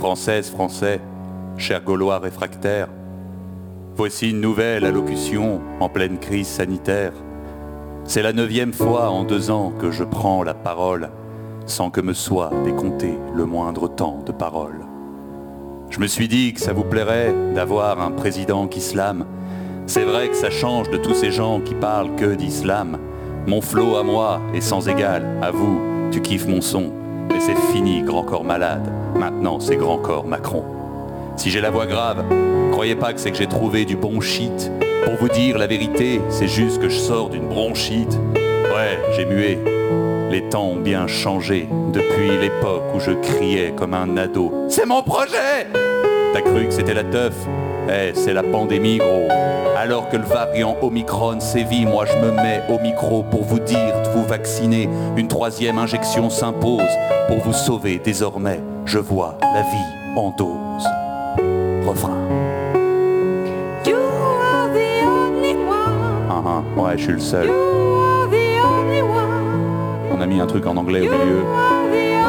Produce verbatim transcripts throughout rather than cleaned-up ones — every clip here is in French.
Françaises, Français, chers Gaulois réfractaires, voici une nouvelle allocution en pleine crise sanitaire. C'est la neuvième fois en deux ans que je prends la parole sans que me soit décompté le moindre temps de parole. Je me suis dit que ça vous plairait d'avoir un président qui slame. C'est vrai que ça change de tous ces gens qui parlent que d'islam. Mon flow à moi est sans égal, à vous, tu kiffes mon son. Mais c'est fini, grand corps malade, maintenant c'est grand corps Macron. Si j'ai la voix grave, croyez pas que c'est que j'ai trouvé du bon shit. Pour vous dire la vérité, c'est juste que je sors d'une bronchite. Ouais, j'ai mué. Les temps ont bien changé depuis l'époque où je criais comme un ado. C'est mon projet! T'as cru que c'était la teuf? Eh, c'est la pandémie, gros. Alors que le variant Omicron sévit, moi je me mets au micro pour vous dire de vous vacciner. Une troisième injection s'impose pour vous sauver désormais. Je vois la vie en dose. Refrain. You are the only one. Ah ah, ouais, je suis le seul. You are the only one. On a mis un truc en anglais au milieu. You are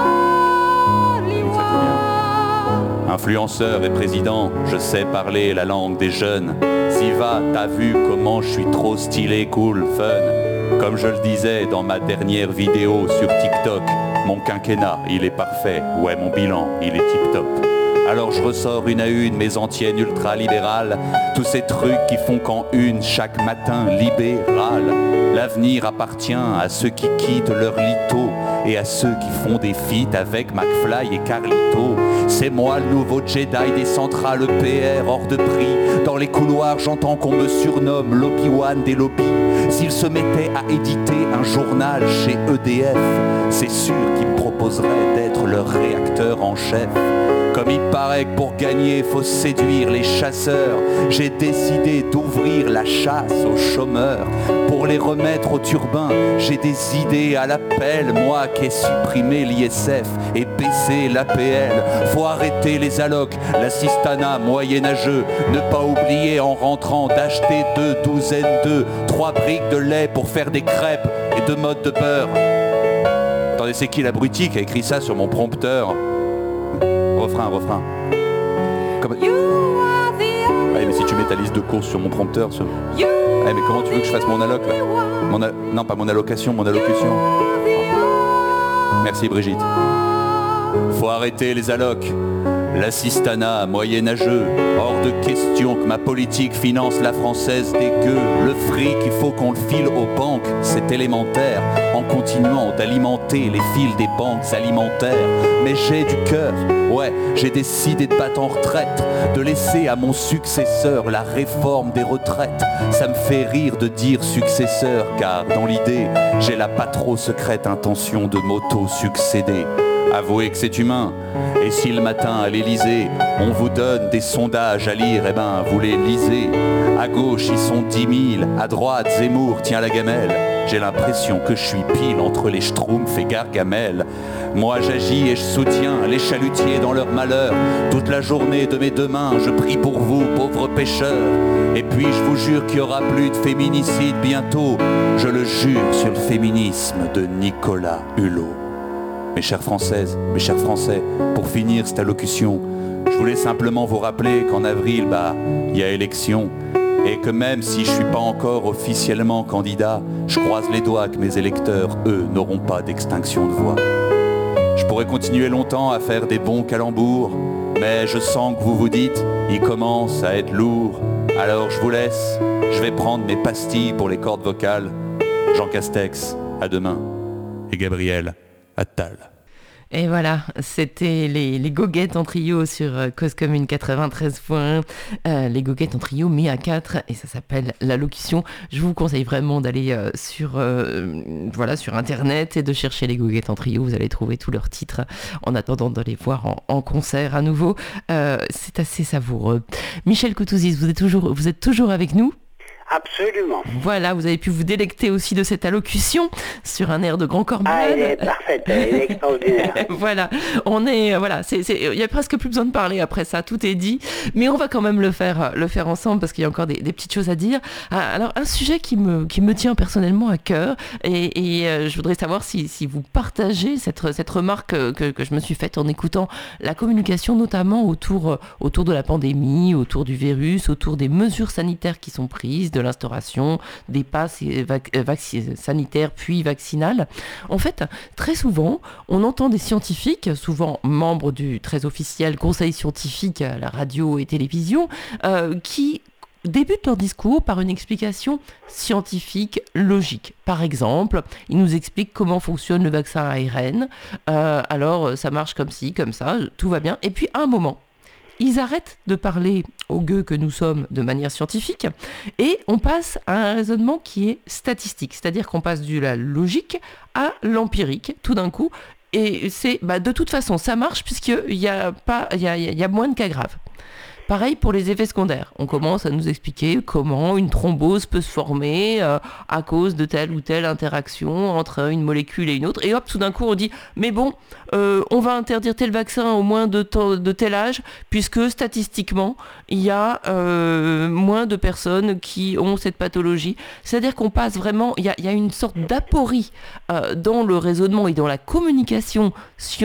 the only Ça fait bien. Influenceur et président, je sais parler la langue des jeunes. Siva, t'as vu comment je suis trop stylé, cool, fun. Comme je le disais dans ma dernière vidéo sur TikTok, mon quinquennat, il est parfait. Ouais, mon bilan, il est tip-top. Alors je ressors une à une mes antiennes ultra-libérales, tous ces trucs qui font qu'en une chaque matin libéral. L'avenir appartient à ceux qui quittent leur lito et à ceux qui font des feats avec McFly et Carlito. C'est moi le nouveau Jedi des centrales E P R hors de prix. Dans les couloirs j'entends qu'on me surnomme l'Obi-Wan des lobbies. S'ils se mettaient à éditer un journal chez E D F, c'est sûr qu'ils me proposeraient d'être leur réacteur en chef. Comme il paraît que pour gagner, faut séduire les chasseurs, j'ai décidé d'ouvrir la chasse aux chômeurs. Pour les remettre au turbin, j'ai des idées à l'appel. Moi qui ai supprimé l'I S F et baissé l'A P L. Faut arrêter les allocs, l'assistanat moyenâgeux. Ne pas oublier en rentrant d'acheter deux douzaines d'œufs, trois briques de lait pour faire des crêpes et deux modes de beurre. Attendez, c'est qui l'abruti qui a écrit ça sur mon prompteur? Refrain, refrain. Comme... Ouais, mais si tu mets ta liste de courses sur mon prompteur, sur... ouais, mais comment tu veux que je fasse mon alloc là mon a... Non, pas mon allocation, mon allocution. Oh. Merci Brigitte. Faut arrêter les allocs. L'assistanat moyenâgeux. Hors de question que ma politique finance la française dégueu. Le fric, il faut qu'on le file aux banques, c'est élémentaire. En continuant d'alimenter les fils des banques alimentaires. Mais j'ai du cœur, ouais, j'ai décidé de battre en retraite. De laisser à mon successeur la réforme des retraites. Ça me fait rire de dire successeur, car dans l'idée, j'ai la pas trop secrète intention de m'auto-succéder. Avouez que c'est humain. Et si le matin à l'Élysée, on vous donne des sondages à lire, eh ben vous les lisez. À gauche, ils sont dix mille, à droite, Zemmour tient la gamelle. J'ai l'impression que je suis pile entre les Schtroumpfs et Gargamel. Moi j'agis et je soutiens les chalutiers dans leur malheur. Toute la journée de mes deux mains, je prie pour vous, pauvres pêcheurs. Et puis je vous jure qu'il n'y aura plus de féminicide bientôt. Je le jure sur le féminisme de Nicolas Hulot. Mes chères Françaises, mes chers Français, pour finir cette allocution, je voulais simplement vous rappeler qu'en avril, bah, il y a élection. Et que même si je suis pas encore officiellement candidat, je croise les doigts que mes électeurs, eux, n'auront pas d'extinction de voix. Je pourrais continuer longtemps à faire des bons calembours, mais je sens que vous vous dites, il commence à être lourd. Alors je vous laisse, je vais prendre mes pastilles pour les cordes vocales. Jean Castex, à demain. Et Gabriel Attal. Et voilà, c'était les, les goguettes en trio sur euh, Cause Commune quatre-vingt-treize point un, euh, les goguettes en trio mis à quatre, et ça s'appelle l'allocution. Je vous conseille vraiment d'aller euh, sur, euh, voilà, sur internet et de chercher les goguettes en trio, vous allez trouver tous leurs titres en attendant de les voir en, en concert à nouveau. Euh, c'est assez savoureux. Michel Coutouzis, vous êtes toujours, vous êtes toujours avec nous ? Absolument. Voilà, vous avez pu vous délecter aussi de cette allocution sur un air de Grand Corps Ah, elle Malade. est parfaite, elle est extraordinaire. Voilà, on est, voilà, c'est, c'est, il y a presque plus besoin de parler après ça, tout est dit. Mais on va quand même le faire, le faire ensemble parce qu'il y a encore des, des petites choses à dire. Ah, alors, un sujet qui me, qui me tient personnellement à cœur et, et euh, je voudrais savoir si, si vous partagez cette, cette remarque que, que je me suis faite en écoutant la communication, notamment autour, autour de la pandémie, autour du virus, autour des mesures sanitaires qui sont prises, de l'instauration des passes vac- vac- sanitaires puis vaccinales. En fait, très souvent, on entend des scientifiques, souvent membres du très officiel conseil scientifique à la radio et télévision, euh, qui débutent leur discours par une explication scientifique logique. Par exemple, ils nous expliquent comment fonctionne le vaccin A R N. Euh, alors, ça marche comme ci, comme ça, tout va bien. Et puis, à un moment, ils arrêtent de parler aux gueux que nous sommes de manière scientifique et on passe à un raisonnement qui est statistique. C'est-à-dire qu'on passe de la logique à l'empirique, tout d'un coup. Et c'est, bah, de toute façon, ça marche puisqu'il y a pas, il y a, il y a moins de cas graves. Pareil pour les effets secondaires. On commence à nous expliquer comment une thrombose peut se former euh, à cause de telle ou telle interaction entre une molécule et une autre. Et hop, tout d'un coup, on dit, mais bon, euh, on va interdire tel vaccin au moins de, temps, de tel âge, puisque statistiquement, il y a euh, moins de personnes qui ont cette pathologie. C'est-à-dire qu'on passe vraiment, il y a, il y a une sorte d'aporie euh, dans le raisonnement et dans la communication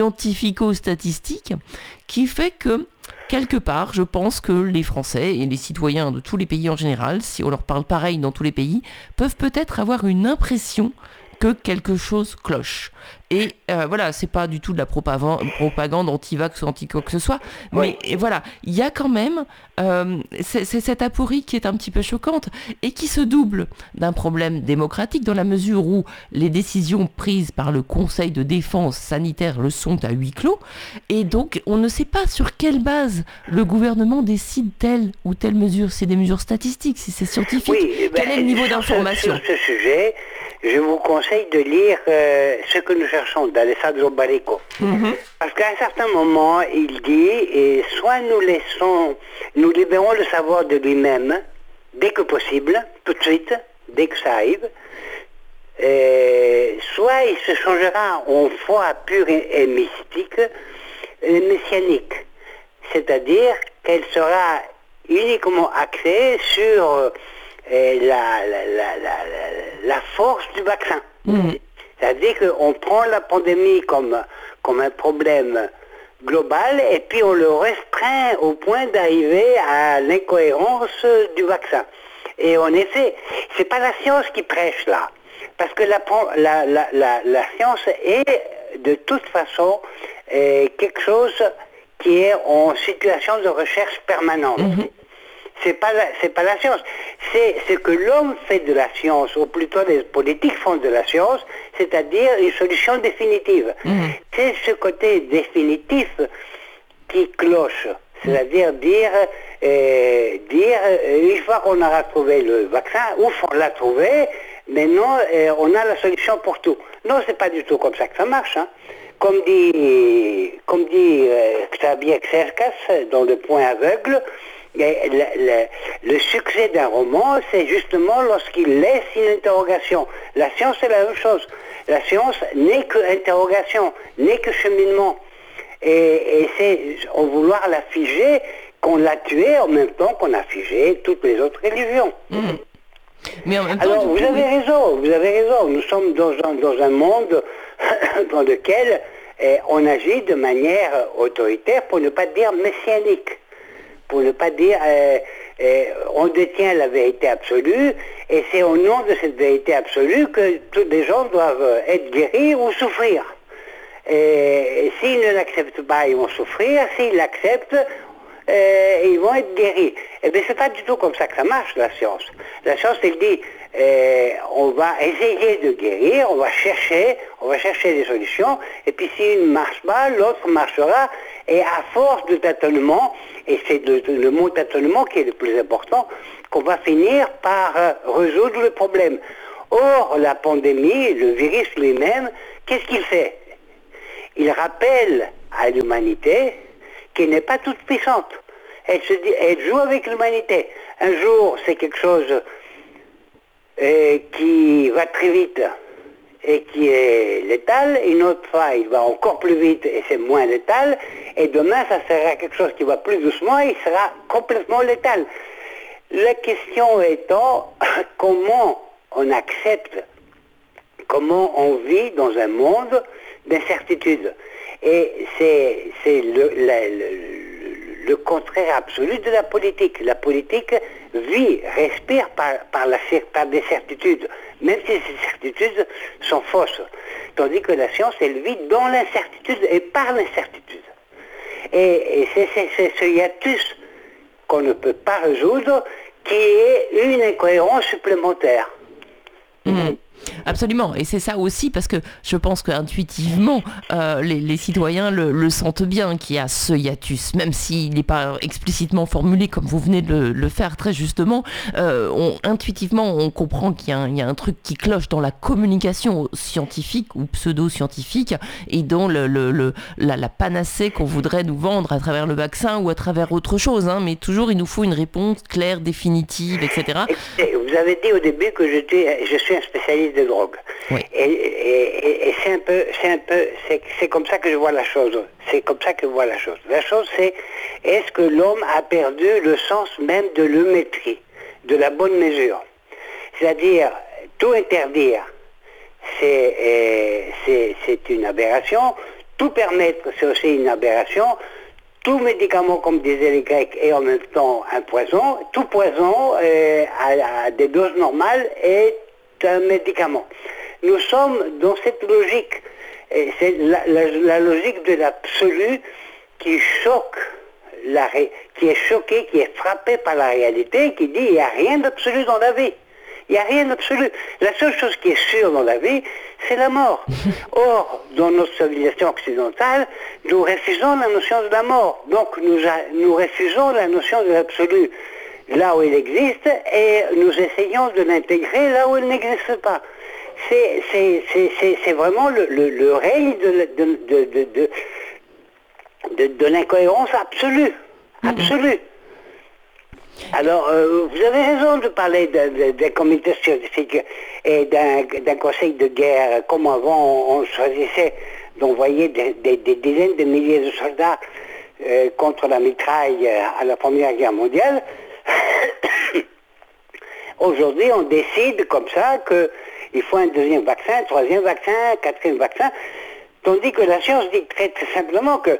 scientifico-statistique qui fait que quelque part, je pense que les Français et les citoyens de tous les pays en général, si on leur parle pareil dans tous les pays, peuvent peut-être avoir une impression que quelque chose cloche. Et euh, voilà, c'est pas du tout de la propagande, propagande anti-vax ou anti-quoi que ce soit, mais et voilà, il y a quand même euh, c'est, c'est cette aporie qui est un petit peu choquante et qui se double d'un problème démocratique dans la mesure où les décisions prises par le Conseil de défense sanitaire le sont à huis clos et donc on ne sait pas sur quelle base le gouvernement décide telle ou telle mesure. C'est des mesures statistiques, si c'est scientifique. Oui, ben, quel est le niveau sur d'information? ce, sur ce sujet, je vous conseille de lire euh, Ce que nous cherchons d'Alessandro Baricco. Mm-hmm. Parce qu'à un certain moment, il dit, et soit nous laissons, nous libérons le savoir de lui-même, dès que possible, tout de suite, dès que ça arrive, euh, soit il se changera en foi pure et, et mystique, et messianique. C'est-à-dire qu'elle sera uniquement axée sur euh, la, la, la, la, la force du vaccin. Mmh. C'est-à-dire qu'on prend la pandémie comme, comme un problème global et puis on le restreint au point d'arriver à l'incohérence du vaccin. Et en effet, c'est pas la science qui prêche là. Parce que la, la, la, la, la science est de toute façon euh, quelque chose qui est en situation de recherche permanente. Mmh. C'est pas la, c'est pas la science. C'est ce que l'homme fait de la science, ou plutôt les politiques font de la science, c'est-à-dire une solution définitive. Mmh. C'est ce côté définitif qui cloche. C'est-à-dire dire, euh, dire euh, une fois qu'on aura trouvé le vaccin, ouf, on l'a trouvé, maintenant euh, on a la solution pour tout. Non, c'est pas du tout comme ça que ça marche. Hein. Comme dit, comme dit euh, Xavier Cercas dans Le Point aveugle, le, le, le succès d'un roman, c'est justement lorsqu'il laisse une interrogation. La science, c'est la même chose. La science n'est que interrogation, n'est que cheminement. Et, et c'est en vouloir la figer qu'on l'a tué en même temps qu'on a figé toutes les autres religions. Mmh. Mais en même temps, alors, vous coup, avez oui. raison, vous avez raison. Nous sommes dans un, dans un monde dans lequel eh, on agit de manière autoritaire, pour ne pas dire messianique. Pour ne pas dire, euh, euh, on détient la vérité absolue, et c'est au nom de cette vérité absolue que tous les gens doivent être guéris ou souffrir. Et, et s'ils ne l'acceptent pas, ils vont souffrir. S'ils l'acceptent, euh, ils vont être guéris. Et bien, c'est pas du tout comme ça que ça marche, la science. La science, elle dit, euh, on va essayer de guérir, on va chercher, on va chercher des solutions, et puis s'il ne marche pas, l'autre marchera, et à force de tâtonnement, et c'est le, le mot tâtonnement qui est le plus important, qu'on va finir par euh, résoudre le problème. Or, la pandémie, le virus lui-même, qu'est-ce qu'il fait? Il rappelle à l'humanité qu'elle n'est pas toute puissante. Elle, se dit, elle joue avec l'humanité. Un jour, c'est quelque chose euh, qui va très vite et qui est létal, une autre fois il va encore plus vite et c'est moins létal, et demain ça sera quelque chose qui va plus doucement et il sera complètement létal. La question étant comment on accepte, comment on vit dans un monde d'incertitude. Et c'est, c'est le, la, le, le contraire absolu de la politique. La politique vit, respire par, par, la, par des certitudes, même si ces certitudes sont fausses. Tandis que la science, elle vit dans l'incertitude et par l'incertitude. Et, et c'est, c'est, c'est ce hiatus qu'on ne peut pas résoudre qui est une incohérence supplémentaire. Mmh. Absolument, et c'est ça aussi parce que je pense qu'intuitivement euh, les, les citoyens le, le sentent bien qu'il y a ce hiatus, même s'il n'est pas explicitement formulé comme vous venez de le, le faire très justement. Euh, on, intuitivement on comprend qu'il y a, un, il y a un truc qui cloche dans la communication scientifique ou pseudo-scientifique et dans le, le, le, la, la panacée qu'on voudrait nous vendre à travers le vaccin ou à travers autre chose, hein, mais toujours il nous faut une réponse claire, définitive, et cetera. Écoutez, vous avez dit au début que je suis, je suis un spécialiste de drogue. Oui. Et, et, et c'est un peu, c'est un peu, c'est, c'est comme ça que je vois la chose. C'est comme ça que je vois la chose. La chose, c'est est-ce que l'homme a perdu le sens même de l'eumétrie, de la bonne mesure. C'est-à-dire tout interdire, c'est, euh, c'est, c'est une aberration. Tout permettre, c'est aussi une aberration. Tout médicament, comme disaient les Grecs, est en même temps un poison. Tout poison euh, à, à des doses normales est un médicament. Nous sommes dans cette logique, et c'est la, la, la logique de l'absolu qui choque, la ré, qui est choqué, qui est frappé par la réalité, qui dit il n'y a rien d'absolu dans la vie. Il n'y a rien d'absolu. La seule chose qui est sûre dans la vie, c'est la mort. Or, dans notre civilisation occidentale, nous refusons la notion de la mort. Donc, nous, a, nous refusons la notion de l'absolu là où il existe, et nous essayons de l'intégrer là où il n'existe pas. C'est, c'est, c'est, c'est, c'est vraiment le, le, le règne de, de, de, de, de, de, de l'incohérence absolue. Absolue. Alors, euh, vous avez raison de parler d'un comité scientifique et d'un, d'un conseil de guerre. Comme avant, on, on choisissait d'envoyer des, des, des dizaines de milliers de soldats euh, contre la mitraille à la Première Guerre mondiale. Aujourd'hui, on décide comme ça qu'il faut un deuxième vaccin, un troisième vaccin, un quatrième vaccin, tandis que la science dit très, très simplement que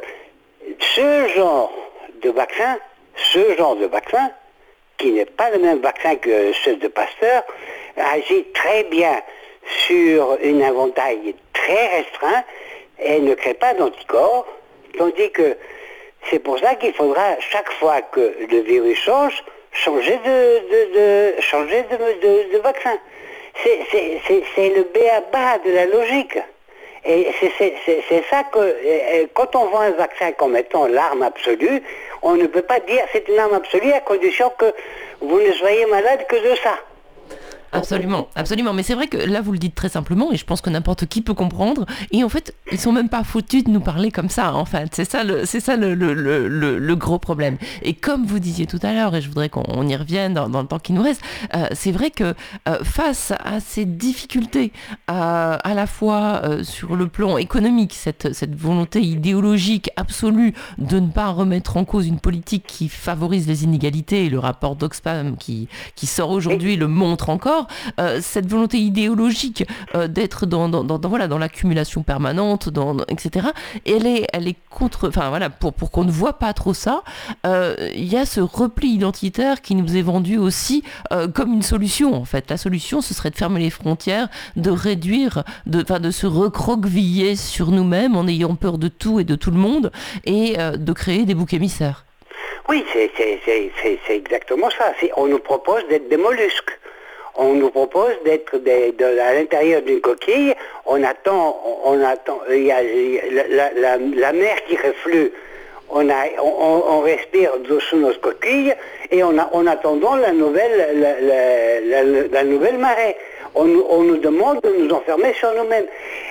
ce genre de vaccin, ce genre de vaccin, qui n'est pas le même vaccin que ceux de Pasteur, agit très bien sur un éventail très restreint et ne crée pas d'anticorps, tandis que c'est pour ça qu'il faudra, chaque fois que le virus change, changer de, de, de, changer de, de, de vaccin. C'est, c'est, c'est, c'est le b a ba de la logique. Et c'est, c'est, c'est, c'est ça que, quand on voit un vaccin comme étant l'arme absolue, on ne peut pas dire c'est une arme absolue à condition que vous ne soyez malade que de ça. Absolument, absolument. Mais c'est vrai que là, vous le dites très simplement, et je pense que n'importe qui peut comprendre. Et en fait, ils sont même pas foutus de nous parler comme ça. En fait, c'est ça le, c'est ça le, le, le, le, le gros problème. Et comme vous disiez tout à l'heure, et je voudrais qu'on y revienne dans, dans le temps qui nous reste, euh, c'est vrai que euh, face à ces difficultés, euh, à la fois euh, sur le plan économique, cette, cette volonté idéologique absolue de ne pas remettre en cause une politique qui favorise les inégalités, et le rapport d'Oxfam qui, qui sort aujourd'hui le montre encore. Euh, cette volonté idéologique euh, d'être dans, dans, dans, dans, voilà, dans l'accumulation permanente, dans, dans, et cetera. Et elle est, elle est contre, enfin voilà, pour, pour qu'on ne voit pas trop ça, euh, il y a ce repli identitaire qui nous est vendu aussi euh, comme une solution en fait. La solution, ce serait de fermer les frontières, de réduire, de, enfin, de se recroqueviller sur nous-mêmes en ayant peur de tout et de tout le monde, et euh, de créer des boucs émissaires. Oui, c'est, c'est, c'est, c'est, c'est exactement ça. C'est, on nous propose d'être des mollusques. On nous propose d'être de, de, à l'intérieur d'une coquille, on attend, on attend, il y a la, la, la mer qui reflue, on, a, on, on respire dessous nos coquilles et on a, en attendant la nouvelle, la, la, la, la nouvelle marée. On, on nous demande de nous enfermer sur nous-mêmes.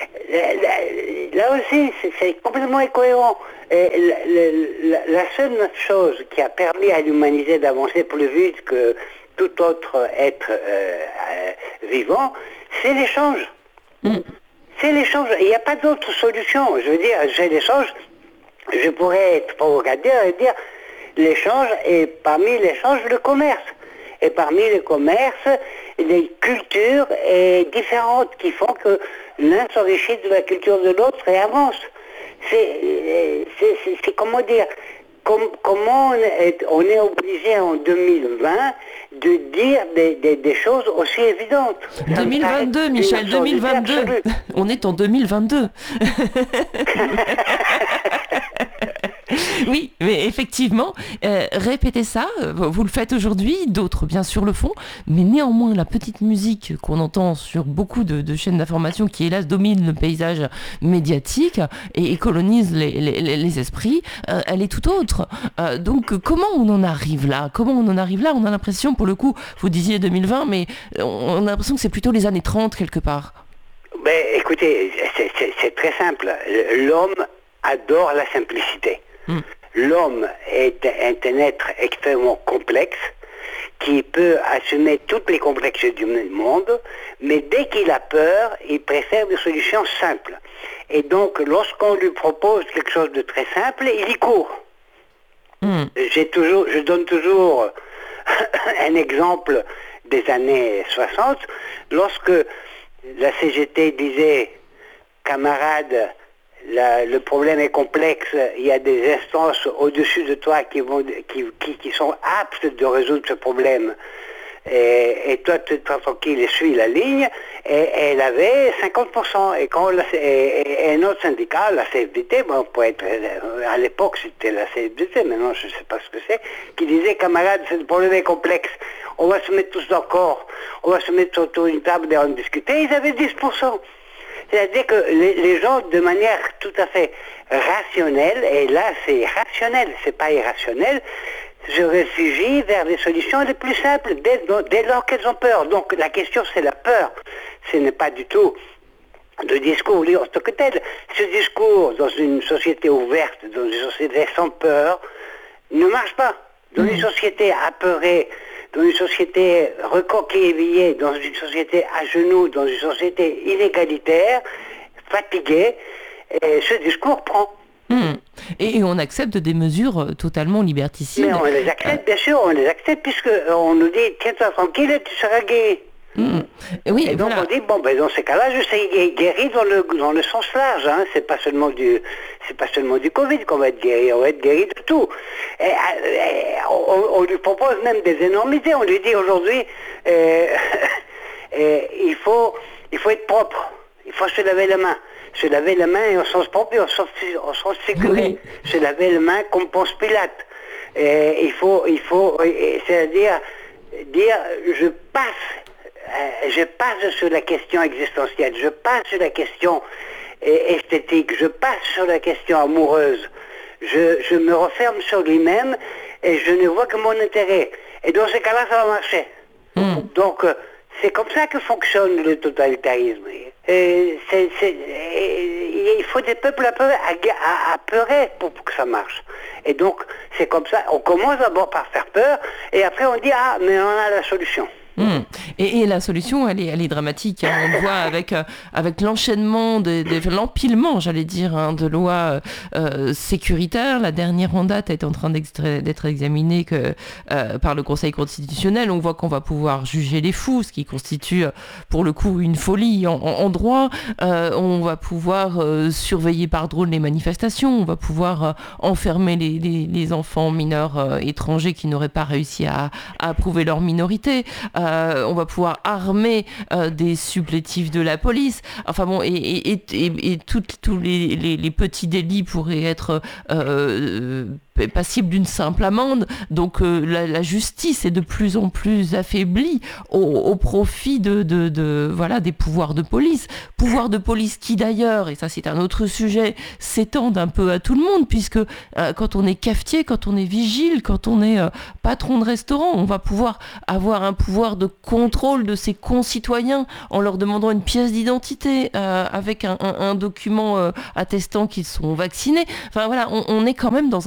Là aussi, c'est, c'est complètement incohérent. Et la, la, la seule chose qui a permis à l'humanité d'avancer plus vite que tout autre être euh, euh, vivant, c'est l'échange. Mm. C'est l'échange. Il n'y a pas d'autre solution. Je veux dire, c'est l'échange. Je pourrais être provocateur et dire l'échange est parmi l'échange le commerce. Et parmi les commerces, les cultures est différentes qui font que l'un s'enrichit de la culture de l'autre et avance. C'est, c'est, c'est, c'est comment dire, com, comment on est, on est obligé en deux mille vingt de dire des, des, des choses aussi évidentes. deux mille vingt-deux, Michel, deux mille vingt-deux. On est en deux mille vingt-deux. Oui, mais effectivement, euh, répétez ça, vous le faites aujourd'hui, d'autres bien sûr le font, mais néanmoins la petite musique qu'on entend sur beaucoup de, de chaînes d'information qui hélas domine le paysage médiatique et, et colonise les, les, les esprits, euh, elle est tout autre. Euh, donc comment on en arrive là Comment on en arrive là On a l'impression, pour le coup, vous disiez deux mille vingt, mais on a l'impression que c'est plutôt les années trente quelque part. Ben, écoutez, c'est, c'est, c'est très simple. L'homme adore la simplicité. Mmh. L'homme est, est un être extrêmement complexe qui peut assumer toutes les complexes du monde, mais dès qu'il a peur, il préfère des solutions simples. Et donc, lorsqu'on lui propose quelque chose de très simple, il y court. Mmh. J'ai toujours, je donne toujours un exemple des années soixante, lorsque la C G T disait « Camarades, La, le problème est complexe, il y a des instances au-dessus de toi qui, vont, qui, qui, qui sont aptes de résoudre ce problème. Et, et toi, tu es tranquille et suis la ligne. Et, et elle avait cinquante pour cent. Et, quand la, et, et notre syndicat, la C F D T, bon, pour être, à l'époque c'était la C F D T, maintenant je ne sais pas ce que c'est, qui disait, camarades, ce problème est complexe. On va se mettre tous d'accord. On va se mettre autour d'une table et en discuter. Ils avaient dix pour cent. C'est-à-dire que les, les gens, de manière tout à fait rationnelle, et là c'est rationnel, c'est pas irrationnel, se réfugient vers les solutions les plus simples dès, dès lors qu'elles ont peur. Donc la question c'est la peur. Ce n'est pas du tout de discours libre en tant que tel. Ce discours dans une société ouverte, dans une société sans peur, ne marche pas. Dans une société apeurée, dans une société recoquillée, dans une société à genoux, dans une société inégalitaire, fatiguée, et ce discours prend. Mmh. Et, et on accepte des mesures totalement liberticides. Mais on les accepte, bien sûr, on les accepte, puisqu'on nous dit, tiens-toi tranquille et tu seras guéri. Mmh. Oui, et donc voilà. on dit, bon, ben dans ces cas-là, je serai guéri dans le, dans le sens large, hein. C'est pas seulement du, c'est pas seulement du Covid qu'on va être guéri, on va être guéri de tout. Et, et, on, on lui propose même des énormités, on lui dit aujourd'hui, euh, et, il faut, il faut être propre, il faut se laver la main. Se laver la main et au sens propre et au sens, au sens figuré. Oui. Se laver la main comme Ponce Pilate. Et il faut, il faut, c'est-à-dire dire, je passe. Je passe sur la question existentielle, je passe sur la question esthétique, je passe sur la question amoureuse. Je, je me referme sur lui-même et je ne vois que mon intérêt. Et dans ces cas-là, ça va marcher. Mmh. Donc, c'est comme ça que fonctionne le totalitarisme. Et c'est, c'est, et il faut des peuples apeurés pour, pour que ça marche. Et donc, c'est comme ça. On commence d'abord par faire peur et après on dit, ah, mais on a la solution. Mmh. Et, et la solution, elle est, elle est dramatique. Hein. On le voit avec, euh, avec l'enchaînement, de, de, l'empilement, j'allais dire, hein, de lois euh, sécuritaires. La dernière en date est en train d'être examinée que, euh, par le Conseil constitutionnel. On voit qu'on va pouvoir juger les fous, ce qui constitue, pour le coup, une folie en, en, en droit. Euh, on va pouvoir euh, surveiller par drone les manifestations. On va pouvoir euh, enfermer les, les, les enfants mineurs euh, étrangers qui n'auraient pas réussi à, à prouver leur minorité. Euh, Euh, on va pouvoir armer euh, des supplétifs de la police. Enfin bon, et, et, et, et, et tous les, les, les petits délits pourraient être euh, passible d'une simple amende. Donc euh, la, la justice est de plus en plus affaiblie au, au profit de, de, de, voilà, des pouvoirs de police. Pouvoirs de police qui d'ailleurs, et ça c'est un autre sujet, s'étendent un peu à tout le monde, puisque euh, quand on est cafetier, quand on est vigile, quand on est euh, patron de restaurant, on va pouvoir avoir un pouvoir de contrôle de ses concitoyens en leur demandant une pièce d'identité euh, avec un, un, un document euh, attestant qu'ils sont vaccinés. Enfin voilà, on, on est quand même dans un, dans un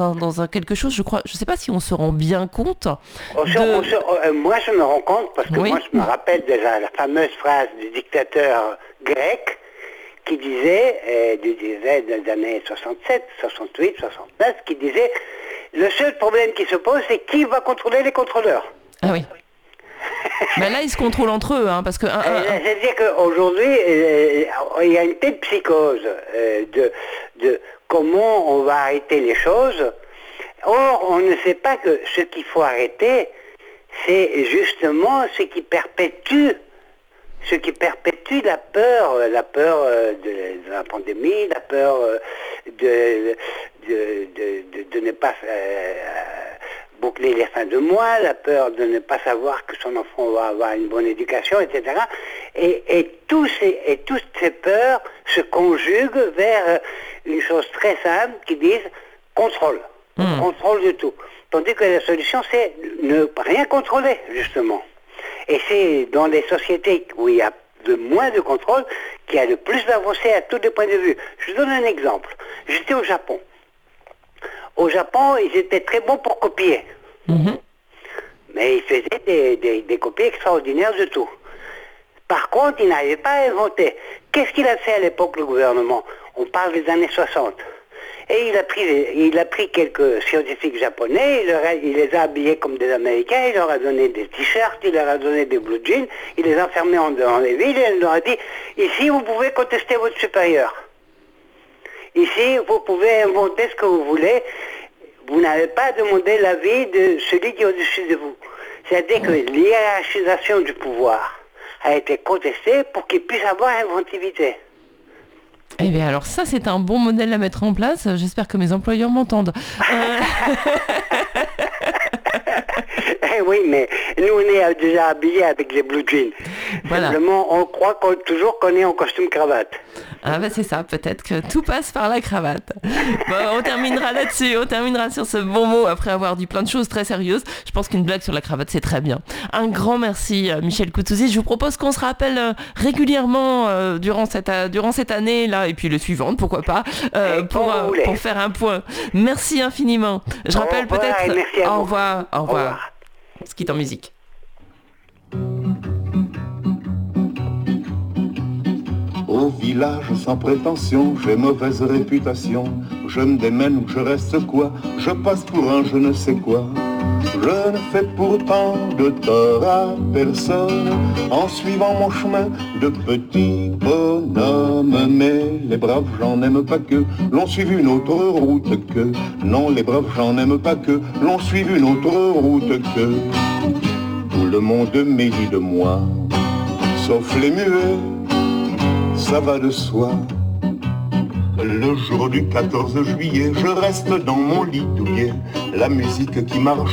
dans quelque chose, je crois, je ne sais pas si on se rend bien compte. On se- de... on se- euh, moi, je me rends compte, parce que Oui. moi, je me rappelle de la, la fameuse phrase du dictateur grec qui disait, euh, du disait dans les années soixante-sept, soixante-huit, soixante-neuf, qui disait le seul problème qui se pose, c'est qui va contrôler les contrôleurs. Ah oui. Mais là, ils se contrôlent entre eux, hein, parce que... un- un- Euh, un- C'est-à-dire qu'aujourd'hui, euh, il y a une telle psychose euh, de, de comment on va arrêter les choses. Or, on ne sait pas que ce qu'il faut arrêter, c'est justement ce qui perpétue, ce qui perpétue la peur, euh, la peur euh, de, de la pandémie, la peur euh, de, de, de, de, de ne pas euh, boucler les fins de mois, la peur de ne pas savoir que son enfant va avoir une bonne éducation, et cetera. Et, et, tous ces, et toutes ces peurs se conjuguent vers euh, une chose très simple qui disent contrôle, Mmh. contrôle de tout. Tandis que la solution, c'est ne rien contrôler, justement. Et c'est dans les sociétés où il y a de moins de contrôle qu'il y a le plus d'avancées à tous les points de vue. Je vous donne un exemple. J'étais au Japon. Au Japon, ils étaient très bons pour copier. Mhm. Mais ils faisaient des, des, des copies extraordinaires de tout. Par contre, ils n'arrivaient pas à inventer. Qu'est-ce qu'il a fait à l'époque, le gouvernement? On parle des années soixante. Et il a pris, il a pris quelques scientifiques japonais, il, leur a- il les a habillés comme des Américains, il leur a donné des t-shirts, il leur a donné des blue jeans, il les a enfermés en, dans les villes et il leur a dit, ici vous pouvez contester votre supérieur. Ici vous pouvez inventer ce que vous voulez, vous n'avez pas demandé l'avis de celui qui est au-dessus de vous. C'est-à-dire que l'hiérarchisation du pouvoir a été contestée pour qu'il puisse avoir inventivité. Eh bien, alors ça, c'est un bon modèle à mettre en place. J'espère que mes employeurs m'entendent. Euh, Eh oui, mais nous, on est euh, déjà habillés avec les blue jeans. Voilà. Simplement, on croit qu'on, toujours qu'on est en costume cravate. Ah bah c'est ça, peut-être que tout passe par la cravate. Bon, on terminera là-dessus, on terminera sur ce bon mot après avoir dit plein de choses très sérieuses. Je pense qu'une blague sur la cravate, c'est très bien. Un grand merci, euh, Michel Coutouzi. Je vous propose qu'on se rappelle euh, régulièrement euh, durant, cette, euh, durant cette année-là, et puis le suivante, pourquoi pas, euh, Et pour, quand vous euh, voulez. pour faire un point. Merci infiniment. Je Au rappelle revoir peut-être... et merci à Au vous. revoir, au Au revoir. revoir. On se quitte en musique. Au village sans prétention, j'ai mauvaise réputation. Je me démène ou je reste quoi? Je passe pour un je ne sais quoi. Je ne fais pourtant de tort à personne en suivant mon chemin de petit bonhomme. Mais les braves gens n'aiment pas que l'on suive une autre route que. Non, les braves gens n'aiment pas que l'on suive une autre route que. Tout le monde médit de moi, sauf les muets, ça va de soi. Le jour du quatorze juillet, je reste dans mon lit douillet, la musique qui marche